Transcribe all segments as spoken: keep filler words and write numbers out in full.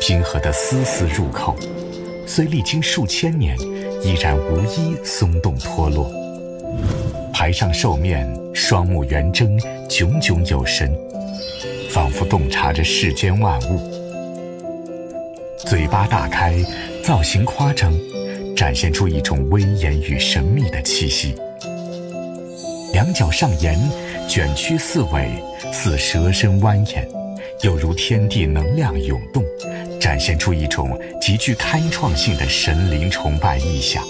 拼合得丝丝入扣，虽历经数千年，依然无一松动脱落。牌上兽面，双目圆睁，炯炯有神，仿佛洞察着世间万物。嘴巴大开，造型夸张，展现出一种威严与神秘的气息。两脚上沿，卷曲四尾，似蛇身蜿蜒，又如天地能量涌动，展现出一种极具开创性的神灵崇拜意象。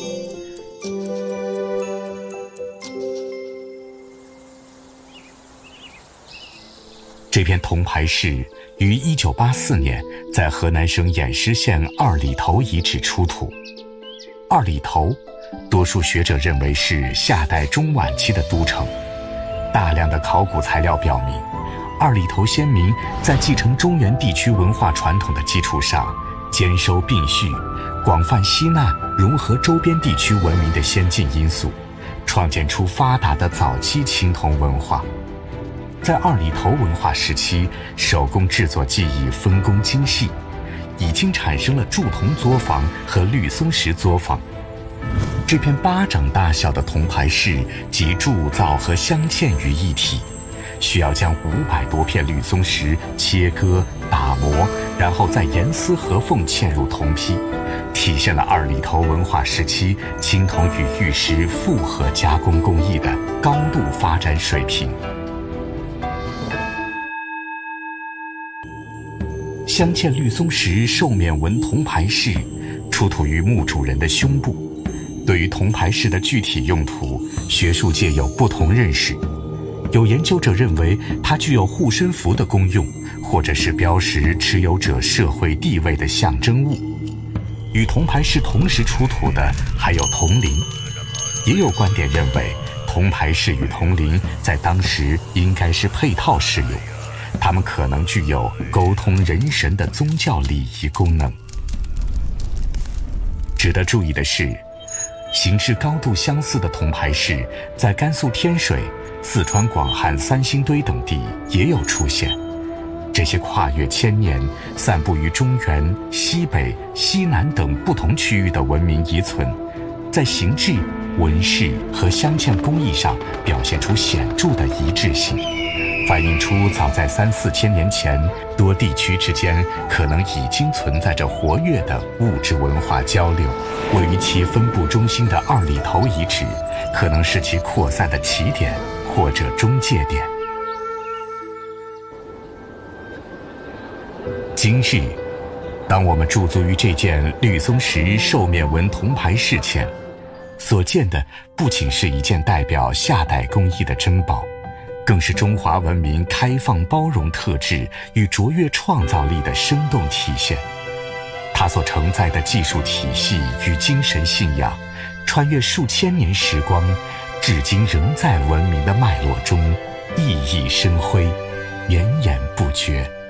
这片铜牌饰于一九八四年在河南省偃师县二里头遗址出土。二里头，多数学者认为是夏代中晚期的都城。大量的考古材料表明，二里头先民在继承中原地区文化传统的基础上，兼收并蓄，广泛吸纳融合周边地区文明的先进因素，创建出发达的早期青铜文化。在二里头文化时期，手工制作技艺分工精细，已经产生了铸铜作坊和绿松石作坊。这片巴掌大小的铜牌饰集铸造和镶嵌于一体，需要将五百多片绿松石切割打磨，然后再严丝合缝嵌入铜坯，体现了二里头文化时期青铜与玉石复合加工工艺的高度发展水平。镶嵌绿松石兽面纹铜牌饰出土于墓主人的胸部。对于铜牌饰的具体用途，学术界有不同认识。有研究者认为它具有护身符的功用，或者是标识持有者社会地位的象征物。与铜牌饰同时出土的还有铜铃。也有观点认为，铜牌饰与铜铃在当时应该是配套使用，它们可能具有沟通人神的宗教礼仪功能。值得注意的是，形制高度相似的铜牌饰在甘肃天水、四川广汉三星堆等地也有出现。这些跨越千年、散布于中原、西北、西南等不同区域的文明遗存，在形制、纹饰和镶嵌工艺上表现出显著的一致性，反映出早在三四千年前，多地区之间可能已经存在着活跃的物质文化交流。位于其分布中心的二里头遗址，可能是其扩散的起点或者中介点。今日，当我们驻足于这件绿松石兽面纹铜牌饰前，所见的不仅是一件代表夏代工艺的珍宝，更是中华文明开放包容特质与卓越创造力的生动体现。它所承载的技术体系与精神信仰，穿越数千年时光，至今仍在文明的脉络中熠熠生辉，绵延不绝。